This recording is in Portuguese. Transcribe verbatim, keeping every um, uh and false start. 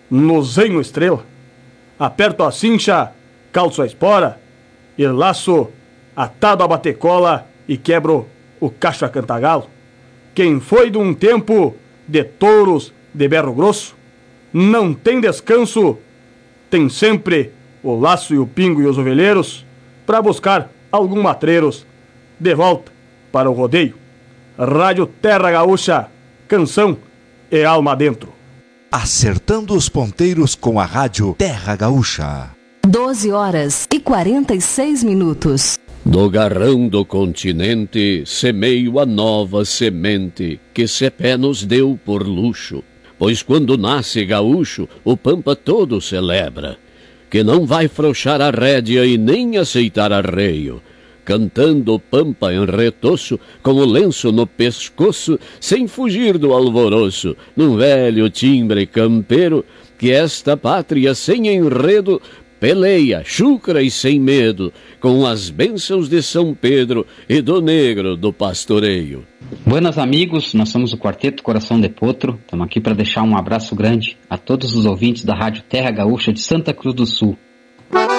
no zenho estrela. Aperto a cincha, calço a espora, e laço atado a batecola e quebro o cacho a cantagalo. Quem foi de um tempo de touros de berro grosso, não tem descanso, tem sempre o laço e o pingo e os ovelheiros para buscar algum matreiros de volta para o rodeio. Rádio Terra Gaúcha, canção e alma dentro. Acertando os ponteiros com a Rádio Terra Gaúcha. doze horas e quarenta e seis minutos. Do garrão do continente semeio a nova semente que Cepé nos deu por luxo, pois quando nasce gaúcho o pampa todo celebra, que não vai frouxar a rédea e nem aceitar arreio, cantando pampa em retoço, com o lenço no pescoço, sem fugir do alvoroço, num velho timbre campeiro, que esta pátria sem enredo peleia, chucra e sem medo, com as bênçãos de São Pedro e do negro do pastoreio. Buenas amigos, nós somos o Quarteto Coração de Potro, estamos aqui para deixar um abraço grande a todos os ouvintes da Rádio Terra Gaúcha de Santa Cruz do Sul.